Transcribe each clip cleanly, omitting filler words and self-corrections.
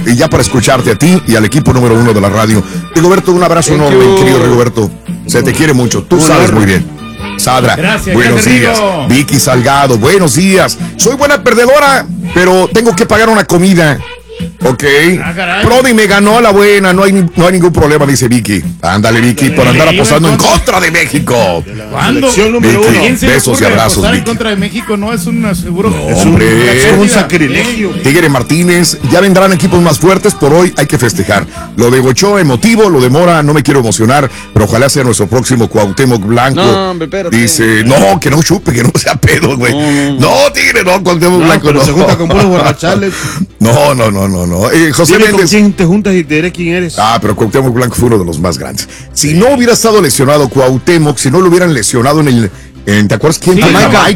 y ya para escucharte a ti y al equipo número 1 de la radio. Rigoberto, un abrazo enorme, querido Rigoberto. Se te quiere mucho, tú sabes muy bien. Sadra, buenos días. Rigo. Vicky Salgado, buenos días. Soy buena perdedora, pero tengo que pagar una comida. Ok. Prodi me ganó la buena, no hay ningún problema, dice Vicky. Ándale, Vicky, por andar apostando en contra de México. ¿Cuándo? Vicky, besos y abrazos, Apostar en Vicky. contra de México no es un seguro. No, hombre, es un sacrilegio. Tigre Martínez, ya vendrán equipos más fuertes, por hoy hay que festejar. Lo de Ochoa emotivo, lo de Mora no me quiero emocionar, pero ojalá sea nuestro próximo Cuauhtémoc Blanco. No, hombre, espérate. Dice, no, que no chupe, que no sea pedo, güey. No, Tigre, no, Cuauhtémoc Blanco pero no. se junta con puros borrachales. No. José Dime con Méndez. quién te juntas y te diré quién eres. Pero Cuauhtémoc Blanco fue uno de los más grandes. Si no hubiera estado lesionado Cuauhtémoc, si no lo hubieran lesionado ¿te acuerdas quién? Sí,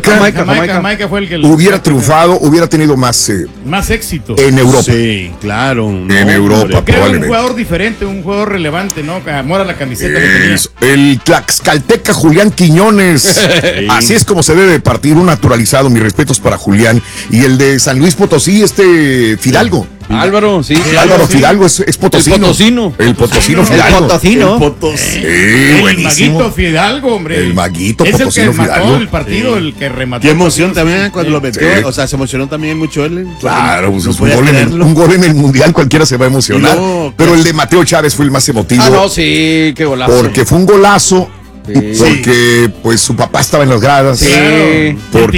Jamaica fue el que hubiera triunfado, hubiera tenido más éxito en Europa. Sí, claro. En Europa, Creo probablemente. un jugador diferente, un jugador relevante, ¿no? Mora la camiseta que tenía. El Tlaxcalteca Julián Quiñones. Así es como se debe partir, un naturalizado. Mis respetos para Julián. Y el de San Luis Potosí, Fidalgo. Álvaro, sí. Álvaro Fidalgo es potosino. El potosino. Fidalgo. El Potosino. Sí, buenísimo. Maguito Fidalgo, hombre. El Maguito es Potosino el que mató Fidalgo. el partido, el que remató. Qué emoción también cuando lo metió. Sí. O sea, se emocionó también mucho él. Claro, pues no un podía creerlo. gol en el Mundial cualquiera se va a emocionar. No, pero el de Mateo Chávez fue el más emotivo. Sí, qué golazo. Porque fue un golazo. Sí. Porque pues su papá estaba en las gradas. Sí. Porque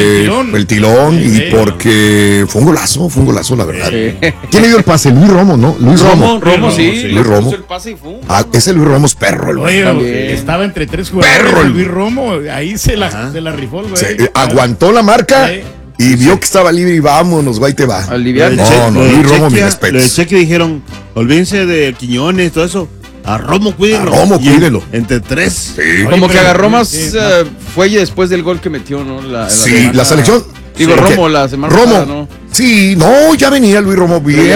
El tilón. y porque fue un golazo, la verdad. Sí. ¿Quién le dio el pase? Luis Romo, ¿no? Luis Romo. Sí. Luis Romo. El pase y fue. Ese Luis Romo es perro, el güey. Oye, estaba entre tres jugadores. Perro, el- Luis Romo, ahí se la rifó el güey. Aguantó la marca Sí. y vio que estaba libre y vámonos, va y te va. Aliviar. No, Luis Romo, mis respetos. Lo de Cheque dijeron, olvídense de Quiñones, todo eso. A Romo, cuídenlo. A Romo, Y cuídenlo. Entre tres. Sí. Como que pero- agarró más sí, fuelle después del gol que metió, ¿no? Sí, la selección. Digo, Sí, Romo porque la semana Romo. pasada, ¿no? Sí, no, ya venía Luis Romo bien,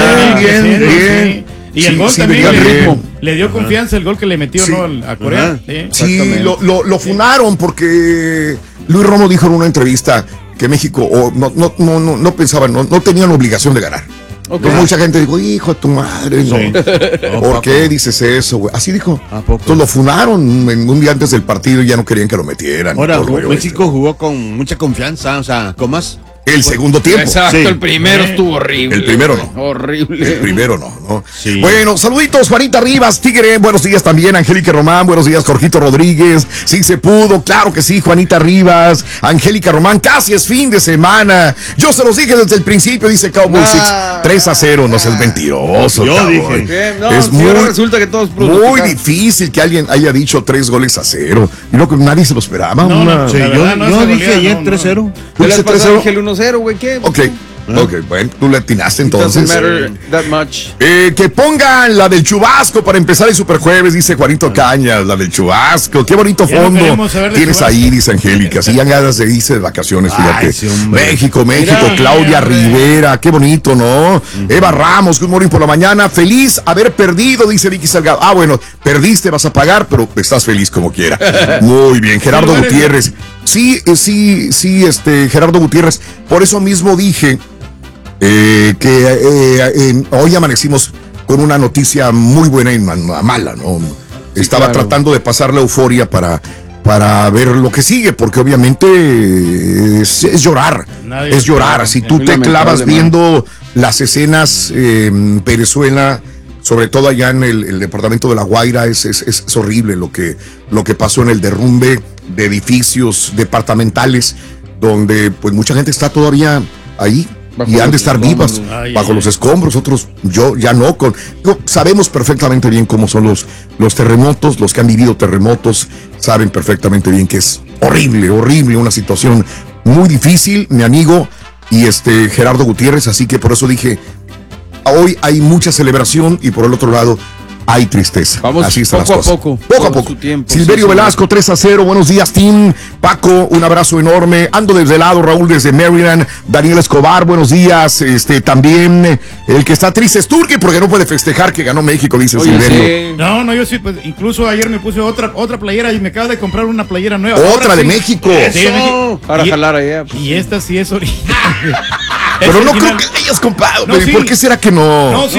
bien. Y el gol Sí, también venía bien. le dio confianza el gol que le metió, Sí. ¿no? A Corea. Ajá. Sí, lo funaron porque Luis Romo dijo en una entrevista que México no pensaba, no tenían obligación de ganar. Ok. Pero mucha gente dijo, hijo de tu madre, no. Sí. ¿Por qué dices eso, güey? Así dijo. ¿A poco? Entonces lo funaron un día antes del partido y ya no querían que lo metieran. Ahora, Todo el rollo México jugó con mucha confianza, o sea, con más. El segundo tiempo. Exacto, Sí. el primero estuvo horrible. El primero no. Horrible. El primero no. Sí. Bueno, saluditos, Juanita Rivas, Tigre, buenos días también, Angélica Román, buenos días, Jorgito Rodríguez, sí se pudo, claro que sí, Juanita Rivas, Angélica Román, casi es fin de semana, yo se los dije desde el principio, dice Cowboy Six, 3-0, no seas mentiroso, Yo cabrón. dije. ¿Qué? No, Es sí, muy- ahora resulta que todos Muy difícil que alguien haya dicho 3-0, y no que nadie se lo esperaba. No, una- no, Sí, La yo verdad, no yo se dije golea, ayer no, 3-0. Yo les ¿Dice pasé 3-0? Ángel 1-0, güey, ¿qué? Ok, bueno, tú le atinaste entonces. Doesn't matter that much. Que pongan la del chubasco para empezar el Superjueves, dice Juanito Cañas, la del chubasco. Qué bonito Ya no fondo queremos saber de tienes chubasco. ahí, dice Angélica. Si ya ganas de irse de vacaciones, fíjate. Ay, sí, hombre. México, Mira, Claudia hombre. Rivera, qué bonito, ¿no? Eva Ramos, good morning por la mañana. Feliz haber perdido, dice Vicky Salgado. Bueno, perdiste, vas a pagar, pero estás feliz como quiera. Muy bien, Gerardo Sí, Gutiérrez. Sí, Gerardo Gutiérrez. Por eso mismo dije hoy amanecimos con una noticia muy buena y mala, ¿no? Estaba claro. tratando de pasar la euforia para ver lo que sigue, porque obviamente es llorar, Nadie es llorar. espera. Si tú Muy te lamentable, clavas man. viendo las escenas en Venezuela, sobre todo allá en el departamento de La Guaira, es horrible lo que pasó en el derrumbe de edificios departamentales, donde pues mucha gente está todavía ahí. Bajo Y han de los estar escombros. vivas Ay, bajo ay, los ay. escombros, otros ya no. Sabemos perfectamente bien cómo son los terremotos, los que han vivido terremotos saben perfectamente bien que es horrible, una situación muy difícil, mi amigo, y Gerardo Gutiérrez, así que por eso dije, hoy hay mucha celebración y por el otro lado hay tristeza. Vamos así están poco las cosas. a poco. Poco a Con poco. su tiempo, Silverio sí, Velasco, 3-0. Buenos días, team. Paco, un abrazo enorme. Ando desde el lado, Raúl desde Maryland. Daniel Escobar, buenos días. También el que está triste es Turki porque no puede festejar que ganó México, dice Oye, Silverio. sí. No, yo sí, pues incluso ayer me puse otra playera y me acabo de comprar una playera nueva. Otra Ahora de sí. México. Sí, de México. Para Y- jalar allá. Y esta sí es original. Pero Es no original. creo que la hayas comprado. No, baby. sí. ¿Por qué será que no? No, sí,